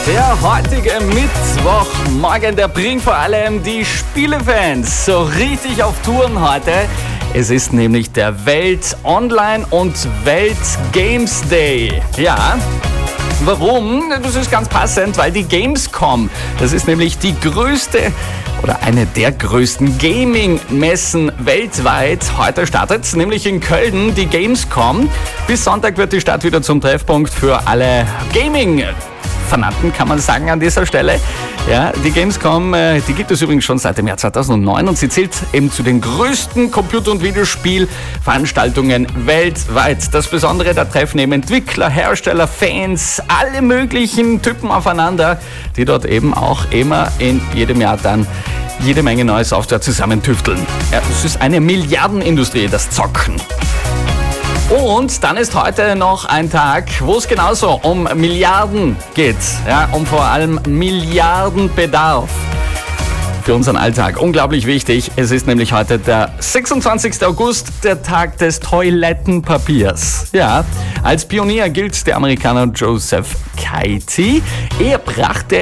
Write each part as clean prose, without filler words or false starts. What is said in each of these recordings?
Der heutige Mittwochmorgen, der bringt vor allem die Spielefans so richtig auf Touren heute. Es ist nämlich der Welt-Online- und Welt-Games Day. Ja, warum? Das ist ganz passend, weil die Gamescom, das ist nämlich die größte oder eine der größten Gaming-Messen weltweit. Heute startet nämlich in Köln die Gamescom. Bis Sonntag wird die Stadt wieder zum Treffpunkt für alle Gaming-Fanaten, kann man sagen an dieser Stelle. Ja, die Gamescom, die gibt es übrigens schon seit dem Jahr 2009 und sie zählt eben zu den größten Computer- und Videospielveranstaltungen weltweit. Das Besondere, da treffen eben Entwickler, Hersteller, Fans, alle möglichen Typen aufeinander, die dort eben auch immer in jedem Jahr dann jede Menge neue Software zusammentüfteln. Ja, es ist eine Milliardenindustrie, das Zocken. Und dann ist heute noch ein Tag, wo es genauso um Milliarden geht. Ja, um vor allem Milliardenbedarf für unseren Alltag. Unglaublich wichtig. Es ist nämlich heute der 26. August, der Tag des Toilettenpapiers. Ja, als Pionier gilt der Amerikaner Joseph Cayce. Er brachte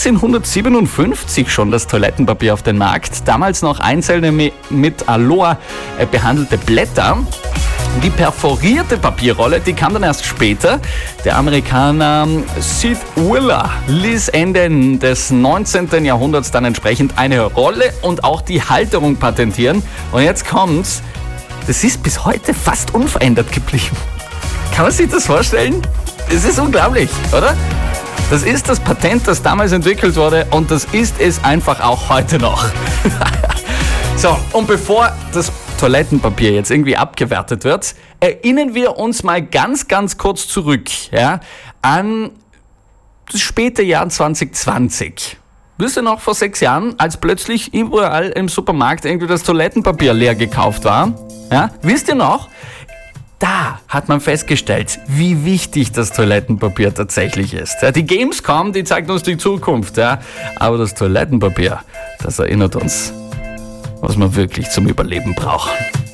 1857 schon das Toilettenpapier auf den Markt. Damals noch einzelne mit Aloe behandelte Blätter. Die perforierte Papierrolle, die kam dann erst später. Der Amerikaner Sid Willer ließ Ende des 19. Jahrhunderts dann entsprechend eine Rolle und auch die Halterung patentieren. Und jetzt kommt's, das ist bis heute fast unverändert geblieben. Kann man sich das vorstellen? Es ist unglaublich, oder? Das ist das Patent, das damals entwickelt wurde und das ist es einfach auch heute noch. So, und bevor das Toilettenpapier jetzt irgendwie abgewertet wird, erinnern wir uns mal ganz, ganz kurz zurück, ja, an das späte Jahr 2020. Wisst ihr noch, vor 6 Jahren, als plötzlich überall im Supermarkt irgendwie das Toilettenpapier leer gekauft war? Ja, wisst ihr noch? Da hat man festgestellt, wie wichtig das Toilettenpapier tatsächlich ist. Ja, die Gamescom, die zeigt uns die Zukunft, ja, aber das Toilettenpapier, das erinnert uns, was man wirklich zum Überleben braucht.